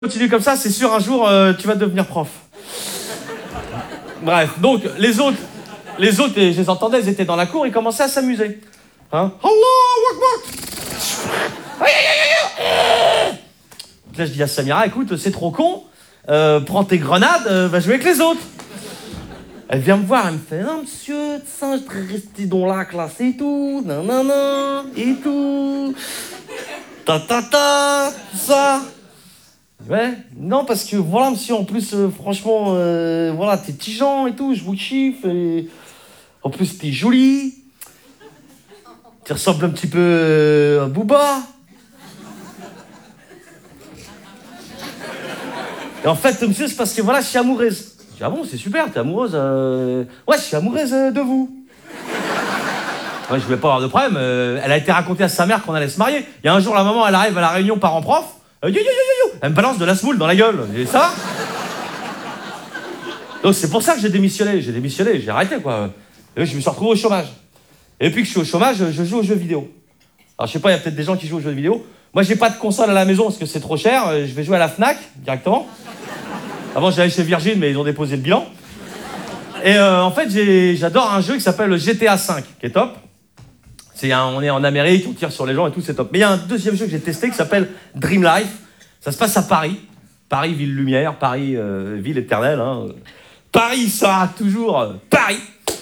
Continue comme ça, c'est sûr, un jour, tu vas devenir prof. Bref, donc, les autres, et je les entendais, ils étaient dans la cour, ils commençaient à s'amuser. Hein? Allah Akbar. Là, je dis à Samira, écoute, c'est trop con, prends tes grenades, va jouer avec les autres. Elle vient me voir, elle me fait, non, monsieur, ça, je serais resté dans la classe et tout, nanana, et tout. Ça. Ouais, non, parce que voilà, monsieur, en plus, franchement, voilà, t'es tigeant et tout, je vous kiffe, et en plus, t'es jolie, tu ressembles un petit peu à Booba. Et en fait, monsieur, c'est parce que voilà, je suis amoureuse. Je dis, ah bon, c'est super, t'es amoureuse, ouais, je suis amoureuse de vous. Ouais, je voulais pas avoir de problème, elle a été racontée à sa mère qu'on allait se marier. Il y a un jour, la maman, elle arrive à la réunion parents-prof, elle me balance de la semoule dans la gueule. Et ça. Donc c'est pour ça que j'ai démissionné, j'ai arrêté quoi. Et je me suis retrouvé au chômage. Et depuis que je suis au chômage, je joue aux jeux vidéo. Alors je sais pas, il y a peut-être des gens qui jouent aux jeux vidéo. Moi j'ai pas de console à la maison parce que c'est trop cher, je vais jouer à la Fnac directement. Avant j'allais chez Virgin mais ils ont déposé le bilan. Et en fait j'adore un jeu qui s'appelle GTA V, qui est top. On est en Amérique, on tire sur les gens et tout, c'est top. Mais il y a un deuxième jeu que j'ai testé qui s'appelle Dream Life. Ça se passe à Paris. Paris, ville lumière, Paris, ville éternelle. Hein. Paris sera toujours Paris.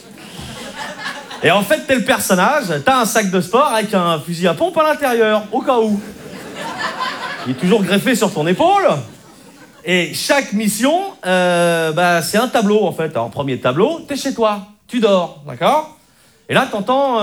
Et en fait, t'es le personnage, t'as un sac de sport avec un fusil à pompe à l'intérieur, au cas où. Il est toujours greffé sur ton épaule. Et chaque mission, c'est un tableau, en fait. Alors, premier tableau, t'es chez toi, tu dors, d'accord? Et là, t'entends...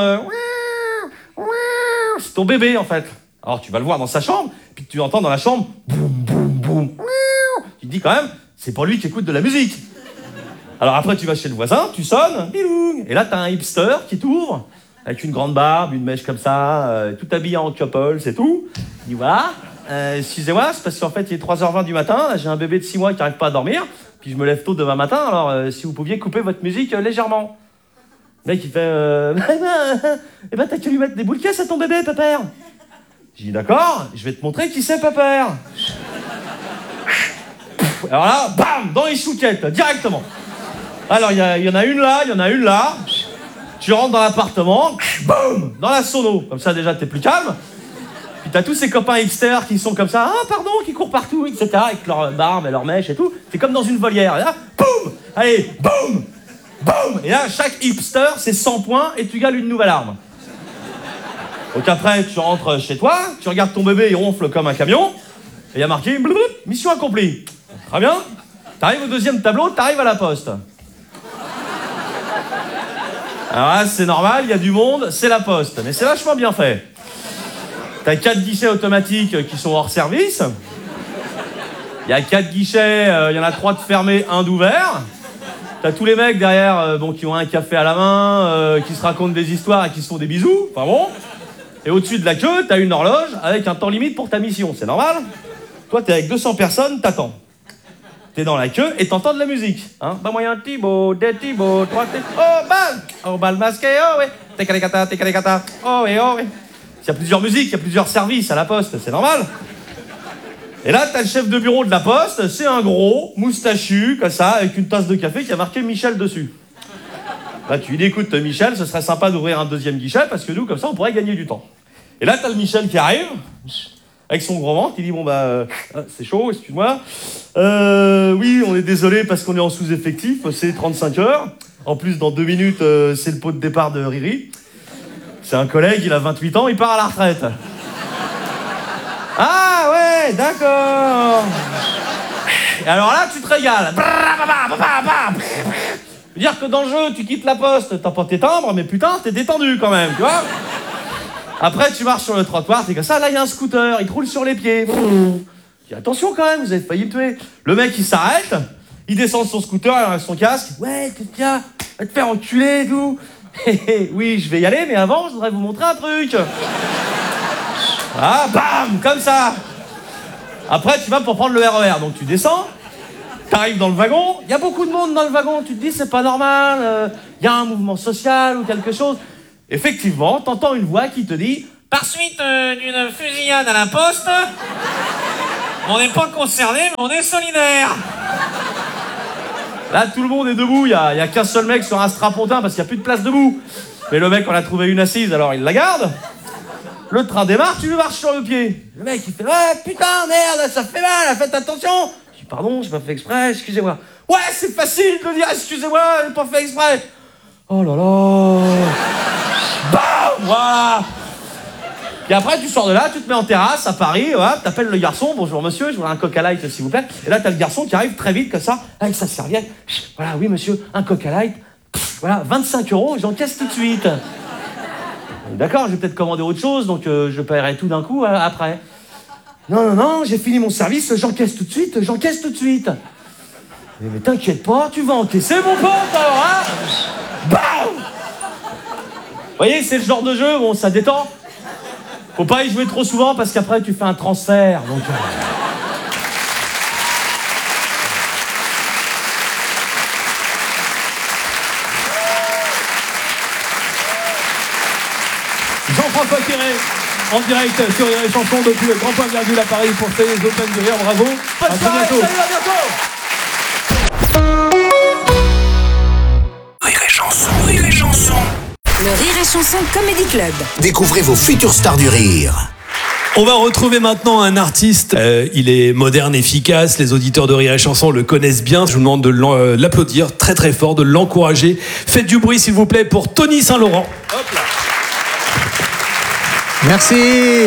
c'est ton bébé, en fait. Alors, tu vas le voir dans sa chambre, puis tu entends dans la chambre, boum, boum, boum. Tu te dis quand même, c'est pour lui qui écoute de la musique. Alors après, tu vas chez le voisin, tu sonnes, biloung. Et là, t'as un hipster qui t'ouvre, avec une grande barbe, une mèche comme ça, tout habillé en couple, c'est tout. Il dit, voilà, excusez-moi, c'est parce qu'en fait, il est 3h20 du matin, j'ai un bébé de 6 mois qui n'arrive pas à dormir, puis je me lève tôt demain matin, alors si vous pouviez couper votre musique légèrement. Le mec, il fait, t'as qu'à lui mettre des boules de caisse à ton bébé, pépère. J'ai dit, d'accord, je vais te montrer qui c'est, pépère. Alors là, bam, dans les chouquettes, directement. Alors, il y en a une là. Tu rentres dans l'appartement, boum, dans la sono. Comme ça, déjà, t'es plus calme. Puis t'as tous ces copains hipsters qui sont comme ça, ah, pardon, qui courent partout, etc., avec leur barbe et leur mèche et tout. C'est comme dans une volière. Et là, boum, allez, boum, boum. Et là, chaque hipster, c'est 100 points et tu gagnes une nouvelle arme. Donc après, tu rentres chez toi, tu regardes ton bébé, il ronfle comme un camion, et il y a marqué « Mission accomplie ». Très bien. T'arrives au deuxième tableau, t'arrives à la poste. Alors là, c'est normal, il y a du monde, c'est la poste, mais c'est vachement bien fait. T'as 4 guichets automatiques qui sont hors service. Il y a 4 guichets, il y en a 3 de fermés, 1 d'ouvert. T'as tous les mecs derrière qui ont un café à la main, qui se racontent des histoires et qui se font des bisous. Enfin bon. Et au-dessus de la queue, t'as une horloge avec un temps limite pour ta mission. C'est normal. Toi, t'es avec 200 personnes, t'attends. T'es dans la queue et t'entends de la musique. Hein? Bah, moyen Thibaut, des Thibaut, 3 Thibaut. Oh, bal masqué, oh, ouais. Técalécata. Oh, ouais, oh, ouais. Il y a plusieurs musiques, il y a plusieurs services à la poste, c'est normal. Et là, t'as le chef de bureau de la poste, c'est un gros, moustachu, comme ça, avec une tasse de café qui a marqué Michel dessus. Là, tu lui dis, écoute, Michel, ce serait sympa d'ouvrir un deuxième guichet, parce que nous, comme ça, on pourrait gagner du temps. Et là, t'as le Michel qui arrive, avec son gros ventre, il dit, bon, c'est chaud, excuse-moi. Oui, on est désolé parce qu'on est en sous-effectif, c'est 35 heures. En plus, dans 2 minutes, c'est le pot de départ de Riri. C'est un collègue, il a 28 ans, il part à la retraite. Ah ouais, d'accord. Et alors là, tu te régales. Dire que dans le jeu, tu quittes la poste, t'as pas tes timbres, mais putain, t'es détendu quand même, tu vois. Après, tu marches sur le trottoir, t'es comme ça, là, il y a un scooter, il te roule sur les pieds. Dis, attention quand même, vous avez failli me tuer. Le mec, il s'arrête, il descend de son scooter, il enlève son casque. Ouais, tiens, va te faire enculer et tout. Oui, je vais y aller, mais avant, je voudrais vous montrer un truc. Ah, bam, comme ça. Après, tu vas pour prendre le RER, donc tu descends, t'arrives dans le wagon, il y a beaucoup de monde dans le wagon, tu te dis, c'est pas normal, il y a un mouvement social ou quelque chose. Effectivement, t'entends une voix qui te dit « Par suite d'une fusillade à la poste, On n'est pas concerné, mais on est solidaire. Là, tout le monde est debout. Il y a qu'un seul mec sur un strapontin parce qu'il n'y a plus de place debout. Mais le mec, on a trouvé une assise, alors il la garde. Le train démarre, tu lui marches sur le pied. Le mec, il fait « Ouais, putain, merde, ça fait mal, faites attention !» Je dis « Pardon, j'ai pas fait exprès, excusez-moi. »« Ouais, c'est facile de dire excusez-moi, j'ai pas fait exprès. » Oh là là. Bam, voilà. Et après, tu sors de là, tu te mets en terrasse à Paris, hop, t'appelles le garçon, bonjour monsieur, je voudrais un Coca Light s'il vous plaît. Et là, t'as le garçon qui arrive très vite comme ça, avec sa serviette. Voilà, oui monsieur, un Coca Light. Voilà, 25 €, j'encaisse tout de suite. D'accord, je vais peut-être commander autre chose, donc je paierai tout d'un coup après. Non, j'ai fini mon service, j'encaisse tout de suite. Mais t'inquiète pas, tu vas encaisser mon pote alors, hein. Bam. Vous voyez, c'est le genre de jeu, bon, ça détend. Faut pas y jouer trop souvent parce qu'après tu fais un transfert, donc... Jean-François Quéré, en direct sur Rire et Chanson depuis le Grand Point Virgule à Paris pour ces Open du Rire. Bravo. Bonne soirée, bientôt. salut, à bientôt. Rire et Chanson, Rire et Chanson. Le Rire et Chanson Comedy Club. Découvrez vos futures stars du rire. On va retrouver maintenant un artiste. Il est moderne, efficace. Les auditeurs de Rire et Chanson le connaissent bien. Je vous demande de l'applaudir très très fort, de l'encourager. Faites du bruit s'il vous plaît pour Tony Saint-Laurent. Hop là. Merci.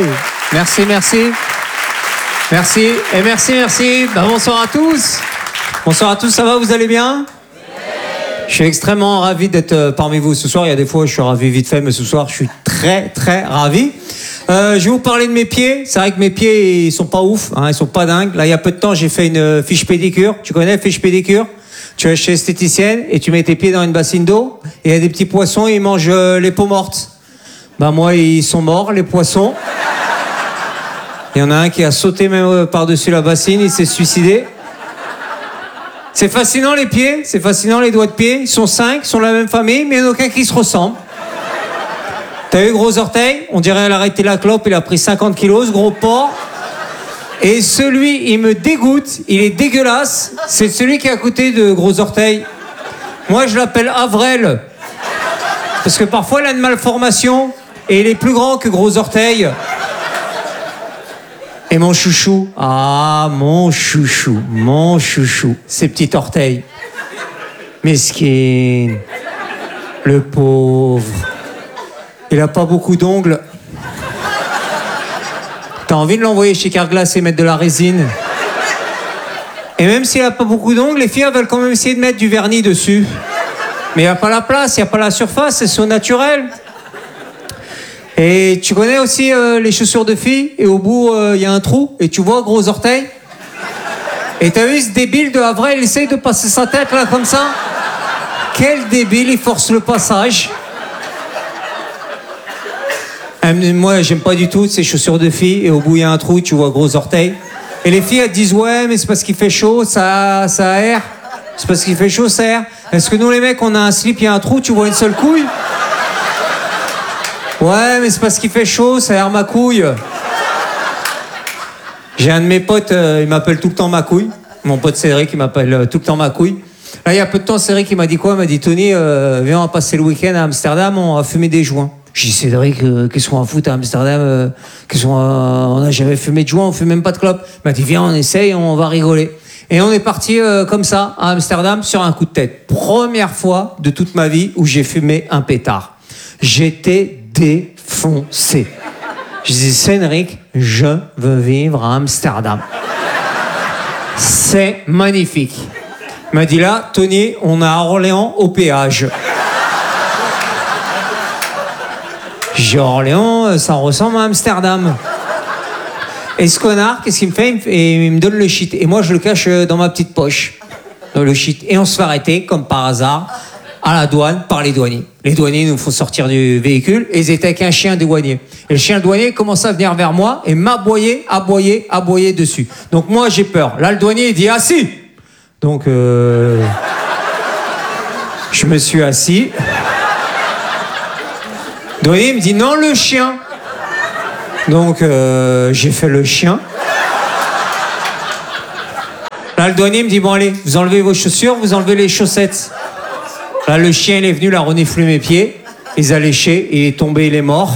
Et merci. Bonsoir à tous. Ça va, vous allez bien? Je suis extrêmement ravi d'être parmi vous ce soir. Il y a des fois, je suis ravi vite fait, mais ce soir, je suis très, très ravi. Je vais vous parler de mes pieds. C'est vrai que mes pieds, ils sont pas ouf, hein, ils sont pas dingues. Là, il y a peu de temps, j'ai fait une fiche pédicure. Tu connais fiche pédicure? Tu vas chez l'esthéticienne et tu mets tes pieds dans une bassine d'eau et il y a des petits poissons, ils mangent les peaux mortes. Bah moi, ils sont morts, les poissons. Il y en a un qui a sauté même par-dessus la bassine, il s'est suicidé. C'est fascinant les pieds, c'est fascinant les doigts de pied. Ils sont 5, ils sont de la même famille, mais il n'y en a aucun qui se ressemble. T'as vu gros orteil? On dirait elle a arrêté la clope, il a pris 50 kilos, ce gros porc. Et celui, il me dégoûte, il est dégueulasse. C'est celui qui est à côté de gros orteil. Moi, je l'appelle Avrel. Parce que parfois, il a une malformation. Et il est plus grand que gros orteil. Et mon chouchou. Ah, mon chouchou. Ses petits orteils. Mesquine. Le pauvre. Il a pas beaucoup d'ongles. T'as envie de l'envoyer chez Carglass et mettre de la résine. Et même s'il a pas beaucoup d'ongles, les filles veulent quand même essayer de mettre du vernis dessus. Mais il n'y a pas la place, il n'y a pas la surface, c'est au naturel. Et tu connais aussi les chaussures de filles, et au bout, il y a un trou, et tu vois gros orteil. Et t'as vu ce débile de Avril, il essaye de passer sa tête là comme ça. Quel débile, il force le passage. Moi, j'aime pas du tout ces chaussures de filles, et au bout, il y a un trou, tu vois gros orteil. Et les filles, elles disent, ouais, mais c'est parce qu'il fait chaud, ça aère. C'est parce qu'il fait chaud, ça aère. Est-ce que nous, les mecs, on a un slip, il y a un trou, tu vois une seule couille? Ouais, mais c'est parce qu'il fait chaud, ça aère ma couille. J'ai un de mes potes, il m'appelle tout le temps ma couille. Mon pote Cédric, il m'appelle tout le temps ma couille. Là, il y a peu de temps, Cédric, il m'a dit quoi? Il m'a dit, Tony, viens, on va passer le week-end à Amsterdam, on va fumer des joints. J'ai dit, Cédric, qu'est-ce qu'on va foutre à Amsterdam? On n'a jamais fumé de joints, on fume même pas de clope. Il m'a dit, viens, on essaye, on va rigoler. Et on est parti comme ça, à Amsterdam, sur un coup de tête. Première fois de toute ma vie où j'ai fumé un pétard. J'étais défoncé. Je dis, Cédric, je veux vivre à Amsterdam. C'est magnifique. Il m'a dit là, Tony, on est à Orléans au péage. J'ai dit, Orléans, ça ressemble à Amsterdam. Et ce connard, qu'est-ce qu'il me fait? Il me donne le shit. Et moi, je le cache dans ma petite poche. Dans le shit. Et on se fait arrêter, comme par hasard, à la douane, par les douaniers. Les douaniers nous font sortir du véhicule et ils étaient avec un chien douanier. Et le chien douanier commence à venir vers moi et m'aboyer dessus. Donc moi, j'ai peur. Là, le douanier, il dit, assis. Donc, je me suis assis. Le douanier me dit, non, le chien. Donc, j'ai fait le chien. Là, le douanier me dit, bon allez, vous enlevez vos chaussures, vous enlevez les chaussettes. Là, le chien, il est venu, il a reniflé mes pieds, il les a léchés, il est tombé, il est mort.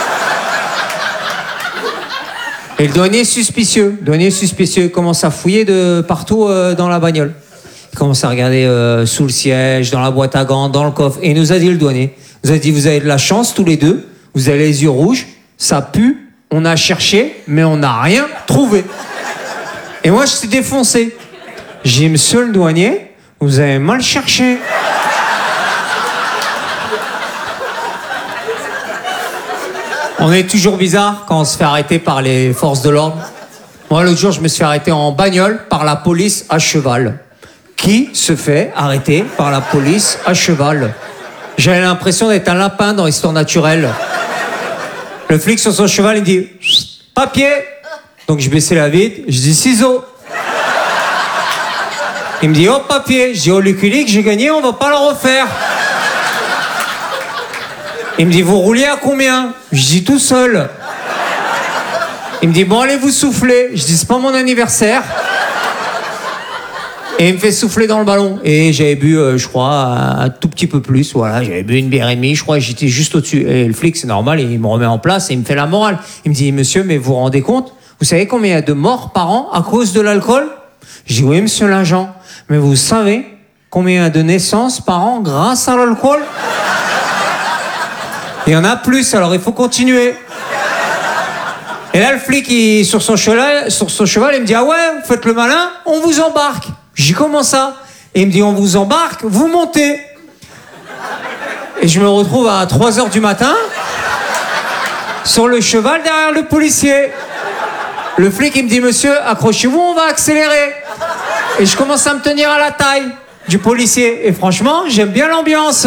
Et le douanier est suspicieux. Le douanier est suspicieux, il commence à fouiller de partout dans la bagnole. Il commence à regarder sous le siège, dans la boîte à gants, dans le coffre. Et il nous a dit, le douanier, il nous a dit, vous avez de la chance tous les deux, vous avez les yeux rouges, ça pue, on a cherché, mais on n'a rien trouvé. Et moi, je suis défoncé. J'ai dit, monsieur le douanier, vous avez mal cherché. On est toujours bizarre quand on se fait arrêter par les forces de l'ordre. Moi, l'autre jour, je me suis fait arrêter en bagnole par la police à cheval. Qui se fait arrêter par la police à cheval? J'avais l'impression d'être un lapin dans Histoire naturelle. Le flic sur son cheval, il dit « Papier !» Donc je baissais la vitre, je dis « Ciseaux !» Il me dit « Oh, papier !» Je dis « Oh, Lucky Luke, j'ai gagné, on va pas le refaire !» Il me dit, vous rouliez à combien? Je dis, tout seul. Il me dit, bon, allez vous souffler. Je dis, c'est pas mon anniversaire. Et il me fait souffler dans le ballon. Et j'avais bu, je crois, un tout petit peu plus. Voilà, j'avais bu une bière et demie, je crois, j'étais juste au-dessus. Et le flic, c'est normal, il me remet en place et il me fait la morale. Il me dit, monsieur, mais vous vous rendez compte? Vous savez combien il y a de morts par an à cause de l'alcool? Je dis, oui, monsieur l'agent. Mais vous savez combien il y a de naissances par an grâce à l'alcool? Il y en a plus, alors il faut continuer. Et là, le flic, sur son cheval, il me dit, ah ouais, vous faites le malin, on vous embarque. Je dis, comment ça? Et il me dit, on vous embarque, vous montez. Et je me retrouve à 3h du matin, sur le cheval derrière le policier. Le flic, il me dit, monsieur, accrochez-vous, on va accélérer. Et je commence à me tenir à la taille du policier. Et franchement, j'aime bien l'ambiance.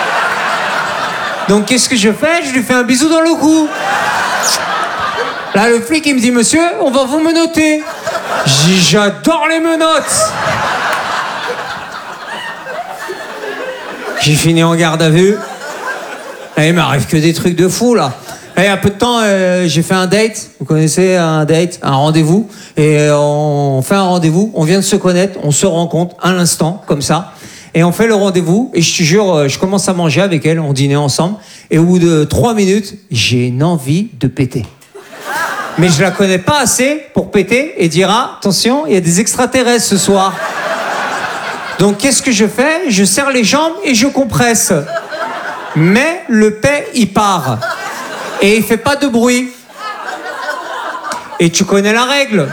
Donc qu'est-ce que je fais? Je lui fais un bisou dans le cou. Là, le flic, il me dit, monsieur, on va vous menotter. Je dis, j'adore les menottes. J'ai fini en garde à vue. Et il m'arrive que des trucs de fou, là. Et il y a peu de temps, j'ai fait un date. Vous connaissez un date, un rendez-vous. Et on fait un rendez-vous, on vient de se connaître, on se rencontre à l'instant, comme ça. Et on fait le rendez-vous, et je te jure, je commence à manger avec elle, on dînait ensemble, et au bout de 3 minutes, j'ai une envie de péter. Mais je la connais pas assez pour péter et dire, ah, attention, il y a des extraterrestres ce soir. Donc qu'est-ce que je fais? Je serre les jambes et je compresse. Mais le paix, il part. Et il fait pas de bruit. Et tu connais la règle.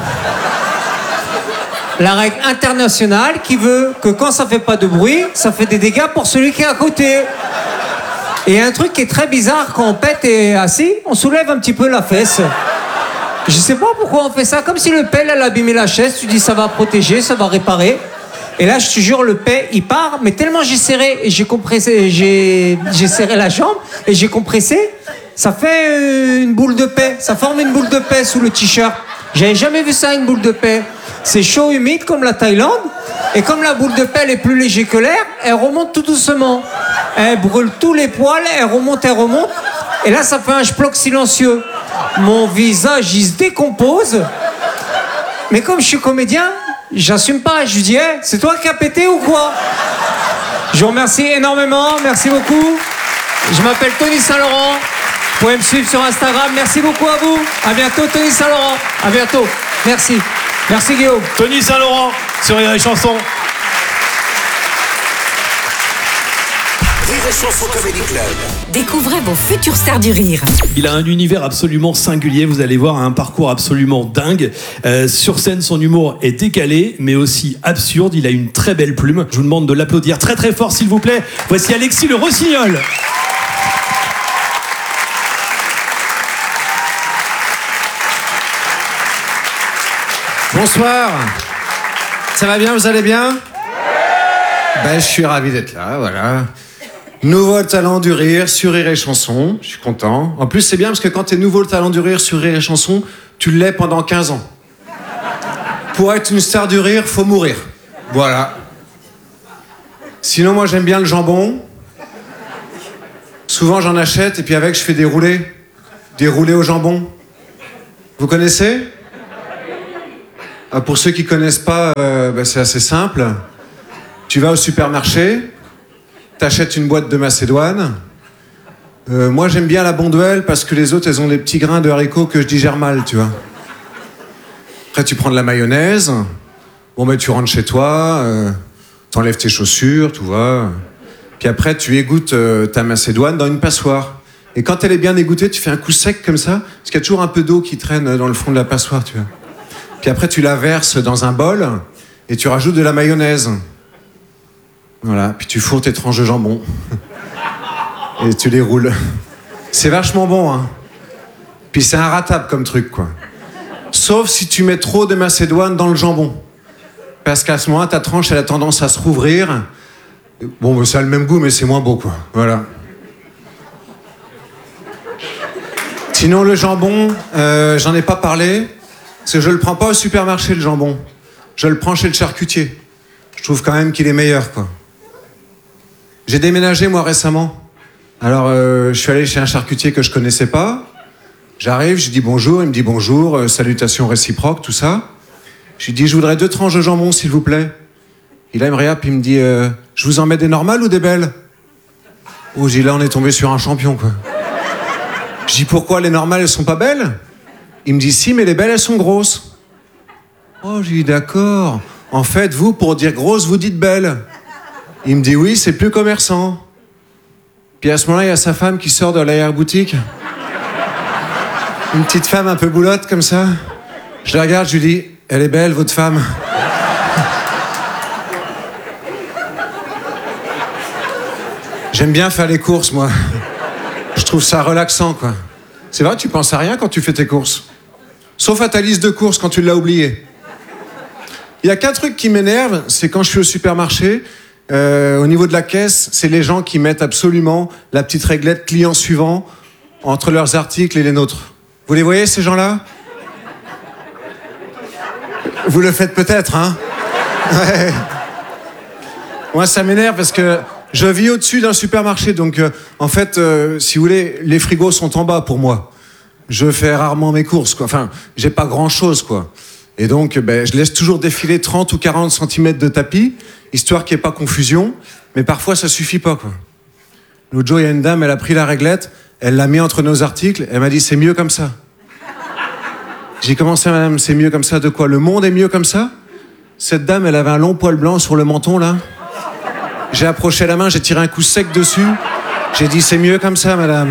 La règle internationale qui veut que quand ça fait pas de bruit, ça fait des dégâts pour celui qui est à côté. Et un truc qui est très bizarre, quand on pète et assis, on soulève un petit peu la fesse. Je sais pas pourquoi on fait ça, comme si le pelle elle abîmait la chaise, tu dis ça va protéger, ça va réparer. Et là, je te jure, le paix, il part, mais tellement j'ai serré et j'ai compressé, j'ai serré la jambe et j'ai compressé, ça fait une boule de paix, ça forme une boule de paix sous le t-shirt. J'avais jamais vu ça, une boule de paix. C'est chaud, humide, comme la Thaïlande. Et comme la boule de paix est plus léger que l'air, elle remonte tout doucement. Elle brûle tous les poils, elle remonte. Et là, ça fait un schplock silencieux. Mon visage, il se décompose. Mais comme je suis comédien, j'assume pas. Je lui dis, hey, c'est toi qui as pété ou quoi? Je vous remercie énormément. Merci beaucoup. Je m'appelle Tony Saint-Laurent. Vous pouvez me suivre sur Instagram. Merci beaucoup à vous. À bientôt, Tony Saint-Laurent. À bientôt. Merci. Merci Guillaume. Tony Saint-Laurent sur Rire et Chanson. Rire et Chanson Comedy Club. Découvrez vos futures stars du rire. Il a un univers absolument singulier, vous allez voir, un parcours absolument dingue. Sur scène, son humour est décalé, mais aussi absurde. Il a une très belle plume. Je vous demande de l'applaudir très très fort, s'il vous plaît. Voici Alexis Le Rossignol. Bonsoir. Ça va bien, vous allez bien? Ben, je suis ravi d'être là, voilà. Nouveau talent du rire sur Rire et Chanson, je suis content. En plus, c'est bien parce que quand t'es nouveau talent du rire sur Rire et Chanson, tu l'es pendant 15 ans. Pour être une star du rire, faut mourir. Voilà. Sinon, moi, j'aime bien le jambon. Souvent, j'en achète et puis avec, je fais des roulés. Des roulés au jambon. Vous connaissez? Pour ceux qui connaissent pas, c'est assez simple. Tu vas au supermarché, t'achètes une boîte de macédoine. Moi, j'aime bien la Bonduelle parce que les autres, elles ont des petits grains de haricots que je digère mal, tu vois. Après, tu prends de la mayonnaise. Bon, ben, tu rentres chez toi, t'enlèves tes chaussures, tu vois. Puis après, tu égouttes ta macédoine dans une passoire. Et quand elle est bien égouttée, tu fais un coup sec comme ça, parce qu'il y a toujours un peu d'eau qui traîne dans le fond de la passoire, tu vois. Puis après, tu la verses dans un bol et tu rajoutes de la mayonnaise. Voilà, puis tu fourres tes tranches de jambon. Et tu les roules. C'est vachement bon, hein. Puis c'est inratable comme truc, quoi. Sauf si tu mets trop de macédoine dans le jambon. Parce qu'à ce moment-là, ta tranche, elle a tendance à se rouvrir. Bon, ça a le même goût, mais c'est moins beau, quoi. Voilà. Sinon, le jambon, j'en ai pas parlé. Parce que je le prends pas au supermarché, le jambon. Je le prends chez le charcutier. Je trouve quand même qu'il est meilleur, quoi. J'ai déménagé, moi, récemment. Alors, je suis allé chez un charcutier que je connaissais pas. J'arrive, je dis bonjour, il me dit bonjour, salutations réciproques, tout ça. Je lui dis, je voudrais 2 tranches de jambon, s'il vous plaît. Et là, il me regarde, puis il me dit, je vous en mets des normales ou des belles? Oh, j'ai dit, là, on est tombé sur un champion, quoi. Je dis, pourquoi les normales, elles sont pas belles? Il me dit, si, mais les belles, elles sont grosses. Oh, j'ai dit, d'accord. En fait, vous, pour dire grosse, vous dites belle. Il me dit, oui, c'est plus commerçant. Puis à ce moment-là, il y a sa femme qui sort de l'arrière-boutique. Une petite femme un peu boulotte, comme ça. Je la regarde, je lui dis, elle est belle, votre femme. J'aime bien faire les courses, moi. Je trouve ça relaxant, quoi. C'est vrai, tu penses à rien quand tu fais tes courses. Sauf à ta liste de courses quand tu l'as oubliée. Il y a qu'un truc qui m'énerve, c'est quand je suis au supermarché, au niveau de la caisse, c'est les gens qui mettent absolument la petite réglette client suivant entre leurs articles et les nôtres. Vous les voyez, ces gens-là? Vous le faites peut-être, hein? Ouais. Moi, ça m'énerve parce que je vis au-dessus d'un supermarché, donc en fait, si vous voulez, les frigos sont en bas pour moi. Je fais rarement mes courses, quoi. Enfin, j'ai pas grand-chose, quoi. Et donc, je laisse toujours défiler 30 ou 40 cm de tapis, histoire qu'il n'y ait pas confusion, mais parfois ça suffit pas, quoi. L'autre jour, il y a une dame, elle a pris la réglette, elle l'a mis entre nos articles, elle m'a dit, c'est mieux comme ça. J'ai commencé, madame, c'est mieux comme ça de quoi? Le monde est mieux comme ça? Cette dame, elle avait un long poil blanc sur le menton, là. J'ai approché la main, j'ai tiré un coup sec dessus. J'ai dit, c'est mieux comme ça, madame.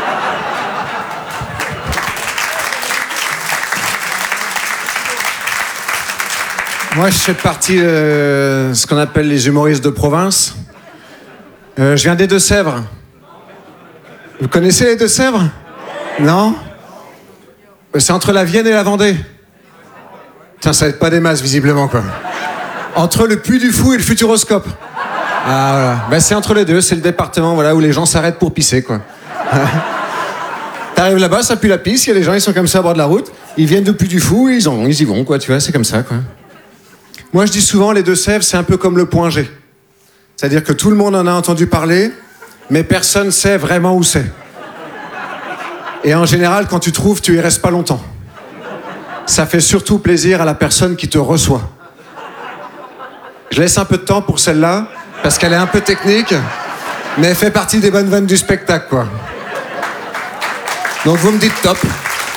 Moi, je fais partie de ce qu'on appelle les humoristes de province. Je viens des Deux-Sèvres. Vous connaissez les Deux-Sèvres? Non? C'est entre la Vienne et la Vendée. Tiens, ça va être pas des masses, visiblement, quoi. Entre le Puy du Fou et le Futuroscope. Ah, voilà. C'est entre les deux, c'est le département, voilà, où les gens s'arrêtent pour pisser, quoi. T'arrives là-bas, ça pue la pisse, il y a des gens, ils sont comme ça à bord de la route, ils viennent de Puy du Fou, ils y vont, quoi, tu vois, c'est comme ça, quoi. Moi, je dis souvent, les Deux-Sèvres, c'est un peu comme le point G. C'est-à-dire que tout le monde en a entendu parler, mais personne sait vraiment où c'est. Et en général, quand tu trouves, tu y restes pas longtemps. Ça fait surtout plaisir à la personne qui te reçoit. Je laisse un peu de temps pour celle-là, parce qu'elle est un peu technique, mais elle fait partie des bonnes vannes du spectacle, quoi. Donc vous me dites top.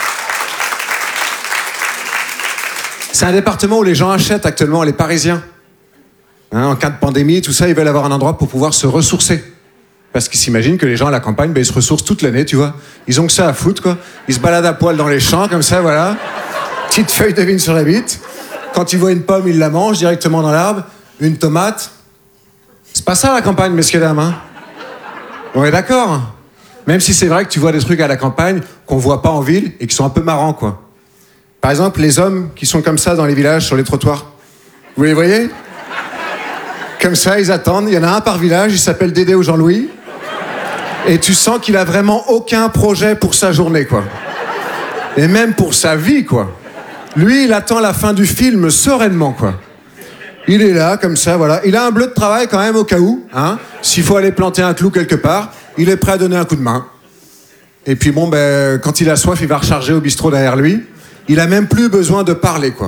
C'est un département où les gens achètent actuellement, les Parisiens. Hein, en cas de pandémie, tout ça, ils veulent avoir un endroit pour pouvoir se ressourcer. Parce qu'ils s'imaginent que les gens à la campagne, ils se ressourcent toute l'année, tu vois. Ils ont que ça à foutre, quoi. Ils se baladent à poil dans les champs, comme ça, voilà. Petite feuille de vigne sur la bite. Quand ils voient une pomme, ils la mangent directement dans l'arbre. Une tomate. C'est pas ça la campagne, messieurs, dames, hein. On est d'accord? Même si c'est vrai que tu vois des trucs à la campagne qu'on voit pas en ville et qui sont un peu marrants, quoi. Par exemple, les hommes qui sont comme ça dans les villages, sur les trottoirs. Vous les voyez? Comme ça, ils attendent. Il y en a un par village, il s'appelle Dédé ou Jean-Louis. Et tu sens qu'il a vraiment aucun projet pour sa journée, quoi. Et même pour sa vie, quoi. Lui, il attend la fin du film sereinement, quoi. Il est là, comme ça, voilà. Il a un bleu de travail quand même au cas où, hein. S'il faut aller planter un clou quelque part, il est prêt à donner un coup de main. Et puis bon, quand il a soif, il va recharger au bistrot derrière lui. Il a même plus besoin de parler, quoi.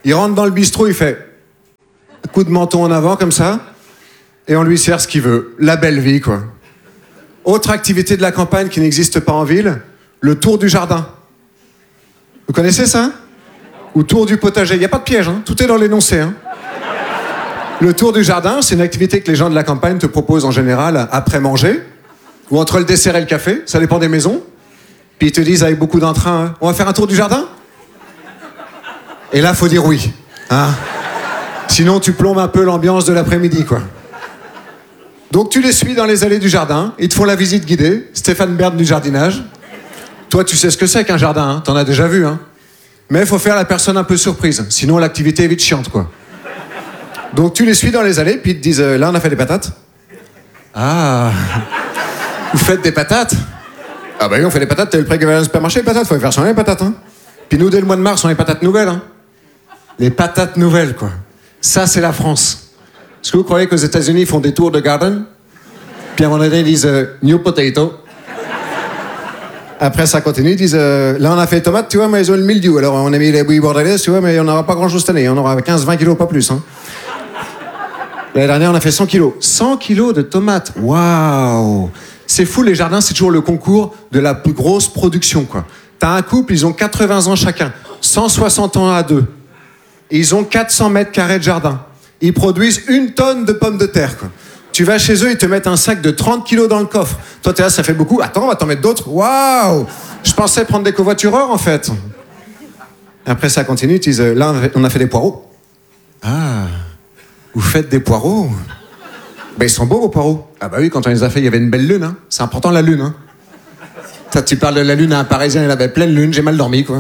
Il rentre dans le bistrot, il fait un coup de menton en avant comme ça, et on lui sert ce qu'il veut. La belle vie, quoi. Autre activité de la campagne qui n'existe pas en ville, le tour du jardin. Vous connaissez ça? Ou tour du potager. Il n'y a pas de piège, hein. Tout est dans l'énoncé. Hein. Le tour du jardin, c'est une activité que les gens de la campagne te proposent en général après manger, ou entre le dessert et le café, ça dépend des maisons. Puis ils te disent avec beaucoup d'entrain, hein, on va faire un tour du jardin? Et là, faut dire oui. Hein. Sinon, tu plombes un peu l'ambiance de l'après-midi, quoi. Donc tu les suis dans les allées du jardin, ils te font la visite guidée, Stéphane Bern du jardinage. Toi, tu sais ce que c'est qu'un jardin, hein, t'en as déjà vu, hein. Mais il faut faire la personne un peu surprise, sinon l'activité est vite chiante, quoi. Donc tu les suis dans les allées, puis ils te disent, là on a fait des patates. Ah, vous faites des patates? Ah bah oui, on fait des patates, t'as le prix que va au supermarché, les patates, faut les faire soigner les patates, hein. Puis nous, dès le mois de mars, on a les patates nouvelles, hein. Les patates nouvelles, quoi. Ça, c'est la France. Est-ce que vous croyez qu'aux États-Unis ils font des tours de garden? Puis à un moment donné, ils disent new potato. Après, ça continue, ils disent là, on a fait les tomates, tu vois, mais ils ont le mildiou. Alors, on a mis les bouillies bordelaise, tu vois, mais on n'aura pas grand-chose cette année. On aura 15-20 kilos, pas plus. Hein. L'année dernière, on a fait 100 kilos. 100 kilos de tomates. Waouh! C'est fou, les jardins, c'est toujours le concours de la plus grosse production, quoi. T'as un couple, ils ont 80 ans chacun, 160 ans à deux. Et ils ont 400 mètres carrés de jardin. Ils produisent 1 tonne de pommes de terre, quoi. Tu vas chez eux, ils te mettent un sac de 30 kilos dans le coffre. Toi, t'es là, ça fait beaucoup. Attends, on va t'en mettre d'autres. Waouh! Je pensais prendre des covoitureurs, en fait. Après, ça continue. Ils disent, là, on a fait des poireaux. Ah, vous faites des poireaux? Ben, ils sont beaux, vos poireaux. Ah bah oui, quand on les a fait, il y avait une belle lune. Hein. C'est important, la lune. Hein. Toi, tu parles de la lune à un Parisien, il avait pleine lune, j'ai mal dormi, quoi.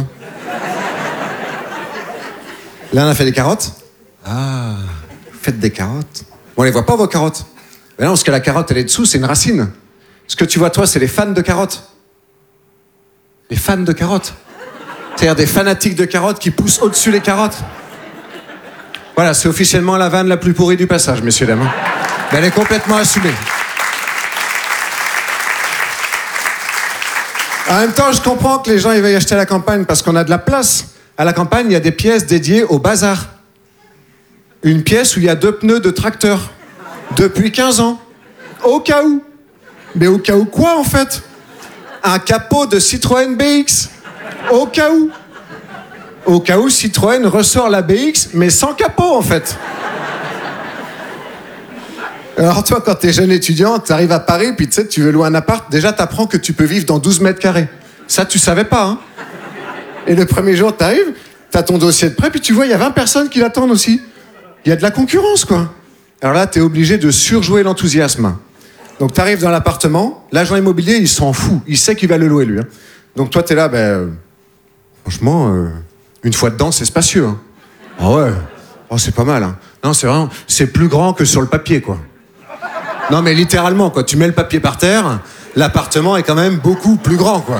Là, on a fait des carottes. Ah, vous faites des carottes. Bon, on les voit pas, vos carottes. Mais non, parce que la carotte, elle est dessous, c'est une racine. Ce que tu vois, toi, c'est les fans de carottes. Les fans de carottes. C'est-à-dire des fanatiques de carottes qui poussent au-dessus les carottes. Voilà, c'est officiellement la vanne la plus pourrie du passage, messieurs, dames. Mais elle est complètement assumée. En même temps, je comprends que les gens ils veuillent acheter à la campagne parce qu'on a de la place. À la campagne, il y a des pièces dédiées au bazar. Une pièce où il y a 2 pneus de tracteur. Depuis 15 ans. Au cas où. Mais au cas où quoi, en fait? Un capot de Citroën BX. Au cas où. Au cas où Citroën ressort la BX, mais sans capot, en fait. Alors toi, quand t'es jeune étudiant, t'arrives à Paris, puis tu sais, tu veux louer un appart, déjà t'apprends que tu peux vivre dans 12 mètres carrés. Ça, tu savais pas, hein. Et le premier jour, t'arrives, t'as ton dossier de prêt, puis tu vois, il y a 20 personnes qui l'attendent aussi. Il y a de la concurrence, quoi. Alors là, t'es obligé de surjouer l'enthousiasme. Donc t'arrives dans l'appartement, l'agent immobilier, il s'en fout. Il sait qu'il va le louer, lui. Hein. Donc toi, t'es là, franchement, une fois dedans, c'est spacieux. Hein. Ah ouais, oh, c'est pas mal. Hein. Non, c'est vraiment, c'est plus grand que sur le papier, quoi. Non, mais littéralement, quoi. Tu mets le papier par terre, l'appartement est quand même beaucoup plus grand, quoi.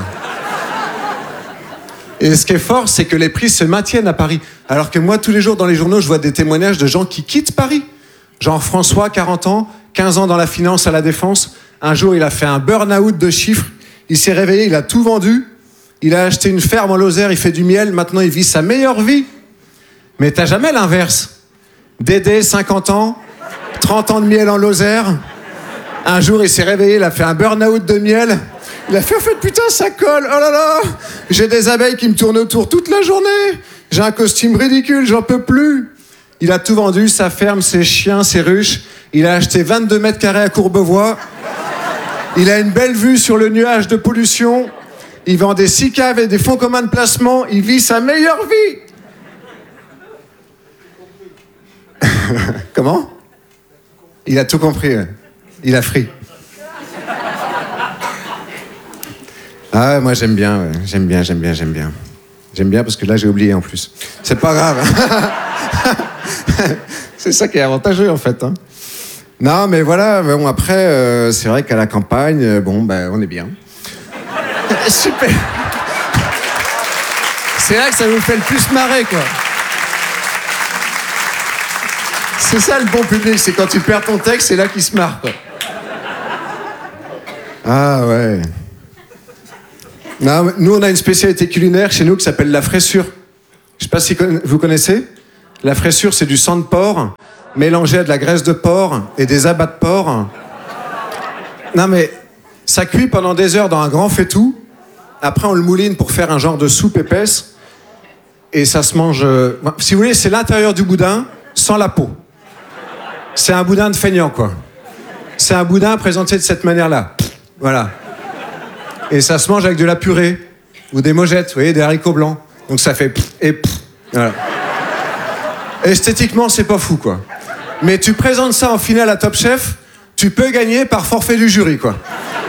Et ce qui est fort, c'est que les prix se maintiennent à Paris. Alors que moi, tous les jours dans les journaux, je vois des témoignages de gens qui quittent Paris. Genre François, 40 ans, 15 ans dans la finance à la Défense. Un jour, il a fait un burn-out de chiffres. Il s'est réveillé, il a tout vendu. Il a acheté une ferme en Lozère, il fait du miel. Maintenant, il vit sa meilleure vie. Mais t'as jamais l'inverse. Dédé, 50 ans, 30 ans de miel en Lozère. Un jour, il s'est réveillé, il a fait un burn-out de miel. Il a fait, en fait, putain, ça colle. Oh là là, j'ai des abeilles qui me tournent autour toute la journée. J'ai un costume ridicule, j'en peux plus. Il a tout vendu, sa ferme, ses chiens, ses ruches. Il a acheté 22 mètres carrés à Courbevoie. Il a une belle vue sur le nuage de pollution. Il vend des 6 caves et des fonds communs de placement. Il vit sa meilleure vie. Comment? Il a tout compris. Ouais. Il a fri. Ah, moi j'aime bien, ouais. J'aime bien. J'aime bien parce que là j'ai oublié en plus. C'est pas grave. C'est ça qui est avantageux en fait. Hein. Non, mais voilà. Bon après, c'est vrai qu'à la campagne, on est bien. Super. C'est là que ça vous fait le plus marrer, quoi. C'est ça le bon public, c'est quand tu perds ton texte, c'est là qu'il se marre, quoi. Ah ouais. Non, nous, on a une spécialité culinaire chez nous qui s'appelle la fraissure. Je sais pas si vous connaissez. La fraissure, c'est du sang de porc mélangé à de la graisse de porc et des abats de porc. Non mais, ça cuit pendant des heures dans un grand faitout. Après, on le mouline pour faire un genre de soupe épaisse. Et ça se mange... Si vous voulez, c'est l'intérieur du boudin sans la peau. C'est un boudin de feignant, quoi. C'est un boudin présenté de cette manière-là. Voilà. Et ça se mange avec de la purée. Ou des mogettes, vous voyez, des haricots blancs. Donc ça fait... Et... Voilà. Esthétiquement, c'est pas fou, quoi. Mais tu présentes ça en finale à Top Chef, tu peux gagner par forfait du jury, quoi.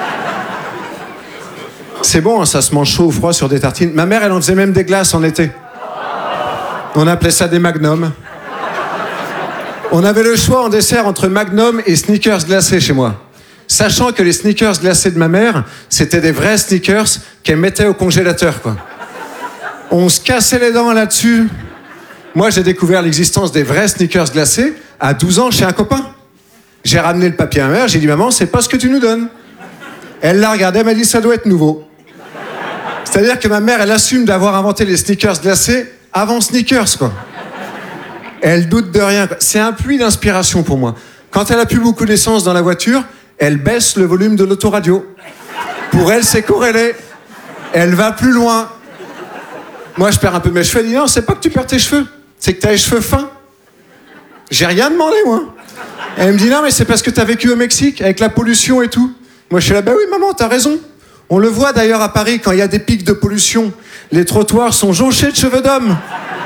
C'est bon, hein, ça se mange chaud ou froid sur des tartines. Ma mère, elle en faisait même des glaces en été. On appelait ça des magnums. On avait le choix en dessert entre Magnum et Snickers glacés chez moi. Sachant que les Snickers glacés de ma mère, c'était des vrais Snickers qu'elle mettait au congélateur, quoi. On se cassait les dents là-dessus. Moi, j'ai découvert l'existence des vrais Snickers glacés à 12 ans chez un copain. J'ai ramené le papier à ma mère, j'ai dit « Maman, c'est pas ce que tu nous donnes ». Elle l'a regardé, elle m'a dit « Ça doit être nouveau ». C'est-à-dire que ma mère, elle assume d'avoir inventé les Snickers glacés avant Snickers, quoi. Elle doute de rien, quoi. C'est un puits d'inspiration pour moi. Quand elle a plus beaucoup d'essence dans la voiture, elle baisse le volume de l'autoradio. Pour elle, c'est corrélé. Elle va plus loin. Moi, je perds un peu mes cheveux. Elle dit non, c'est pas que tu perds tes cheveux, c'est que t'as les cheveux fins. J'ai rien demandé, moi. Elle me dit non, mais c'est parce que t'as vécu au Mexique, avec la pollution et tout. Moi, je suis là, bah oui, maman, t'as raison. On le voit d'ailleurs à Paris, quand il y a des pics de pollution, les trottoirs sont jonchés de cheveux d'homme.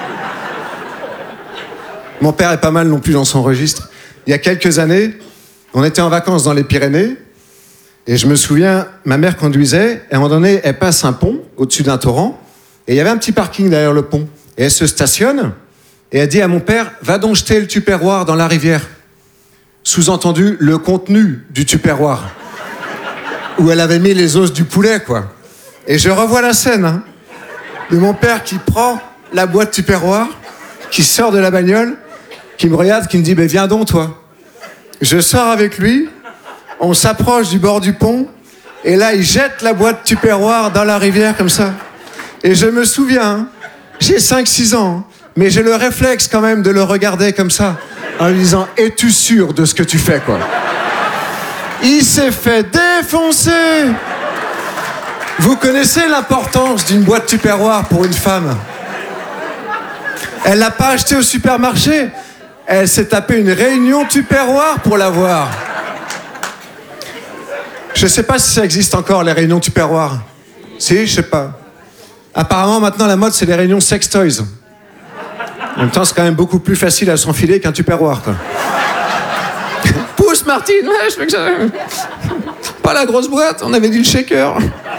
Mon père est pas mal non plus dans son registre. Il y a quelques années, on était en vacances dans les Pyrénées, et je me souviens, ma mère conduisait, et à un moment donné, elle passe un pont au-dessus d'un torrent, et il y avait un petit parking derrière le pont. Et elle se stationne, et elle dit à mon père, va donc jeter le tupperware dans la rivière. Sous-entendu, le contenu du tupperware. Où elle avait mis les os du poulet, quoi. Et je revois la scène, hein, de mon père qui prend la boîte tupperware, qui sort de la bagnole, qui me regarde, qui me dit, viens donc, toi. Je sors avec lui, on s'approche du bord du pont, et là, il jette la boîte tupperware dans la rivière, comme ça. Et je me souviens, hein, j'ai 5-6 ans, hein, mais j'ai le réflexe quand même de le regarder comme ça, en lui disant, es-tu sûr de ce que tu fais, quoi? Il s'est fait défoncer. Vous connaissez l'importance d'une boîte tupperware pour une femme? Elle l'a pas acheté au supermarché. Elle s'est tapé une réunion tupperware pour l'avoir. Je sais pas si ça existe encore, les réunions tupperware. Si, je sais pas. Apparemment, maintenant, la mode, c'est les réunions sex toys. En même temps, c'est quand même beaucoup plus facile à s'enfiler qu'un tupperware, quoi. Pousse, Martine, ouais, je fais que ça. Pas la grosse boîte, on avait dit le shaker.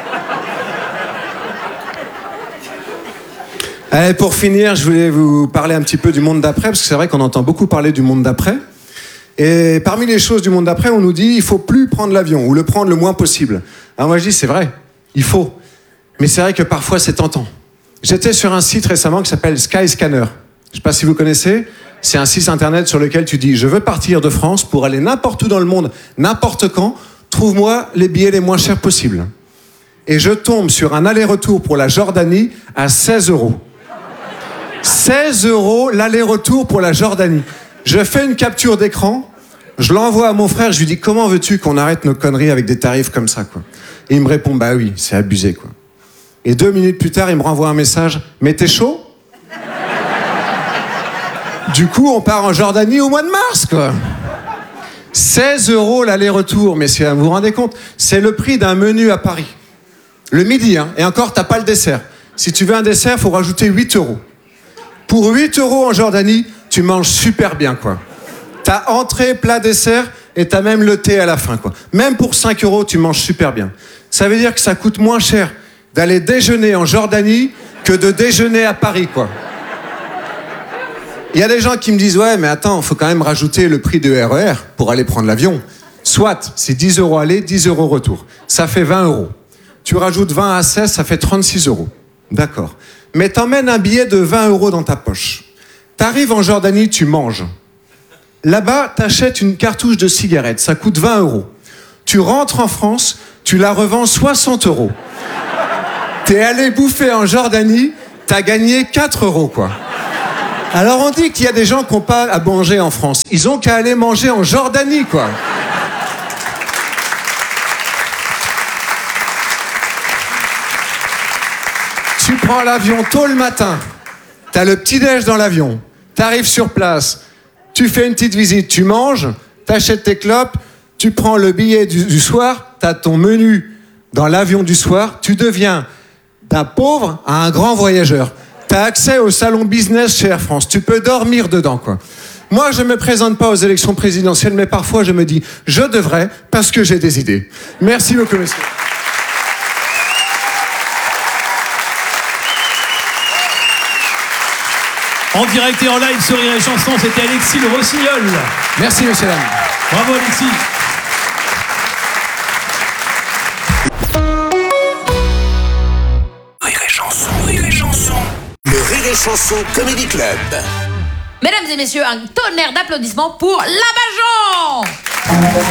Allez, pour finir, je voulais vous parler un petit peu du monde d'après, parce que c'est vrai qu'on entend beaucoup parler du monde d'après. Et parmi les choses du monde d'après, on nous dit il faut plus prendre l'avion, ou le prendre le moins possible. Alors moi je dis c'est vrai, il faut. Mais c'est vrai que parfois c'est tentant. J'étais sur un site récemment qui s'appelle Skyscanner. Je sais pas si vous connaissez, c'est un site internet sur lequel tu dis je veux partir de France pour aller n'importe où dans le monde, n'importe quand, trouve-moi les billets les moins chers possibles. Et je tombe sur un aller-retour pour la Jordanie à 16 €. 16 € l'aller-retour pour la Jordanie. Je fais une capture d'écran, je l'envoie à mon frère, je lui dis comment veux-tu qu'on arrête nos conneries avec des tarifs comme ça, quoi. Et il me répond bah oui, c'est abusé, quoi. Et 2 minutes plus tard, il me renvoie un message, mais t'es chaud? Du coup, on part en Jordanie au mois de mars, quoi. 16 € l'aller-retour, messieurs, vous vous rendez compte? C'est le prix d'un menu à Paris. Le midi, hein, et encore, t'as pas le dessert. Si tu veux un dessert, faut rajouter 8 €. Pour 8 € en Jordanie, tu manges super bien, quoi. T'as entrée, plat, dessert, et t'as même le thé à la fin, quoi. Même pour 5 €, tu manges super bien. Ça veut dire que ça coûte moins cher d'aller déjeuner en Jordanie que de déjeuner à Paris, quoi. Il y a des gens qui me disent, ouais, mais attends, faut quand même rajouter le prix de RER pour aller prendre l'avion. Soit, c'est 10 € aller, 10 € retour. Ça fait 20 €. Tu rajoutes 20 à 16, ça fait 36 €. D'accord. Mais t'emmènes un billet de 20 € dans ta poche. T'arrives en Jordanie, tu manges. Là-bas, t'achètes une cartouche de cigarettes, ça coûte 20 €. Tu rentres en France, tu la revends 60 €. T'es allé bouffer en Jordanie, t'as gagné 4 €, quoi. Alors on dit qu'il y a des gens qui n'ont pas à manger en France. Ils ont qu'à aller manger en Jordanie, quoi. Tu prends l'avion tôt le matin, t'as le petit-déj dans l'avion, t'arrives sur place, tu fais une petite visite, tu manges, t'achètes tes clopes, tu prends le billet du soir, t'as ton menu dans l'avion du soir, tu deviens d'un pauvre à un grand voyageur. T'as accès au salon business chez Air France, tu peux dormir dedans, quoi. Moi, je me présente pas aux élections présidentielles, mais parfois je me dis, je devrais, parce que j'ai des idées. Merci beaucoup, messieurs. En direct et en live sur Rire et Chanson, c'était Alexis Le Rossignol. Merci, messieurs, dames. Bravo Alexis. Rire et Chanson, Rire et Chanson. Le Rire et Chanson Comedy Club. Mesdames et messieurs, un tonnerre d'applaudissements pour la Bajon.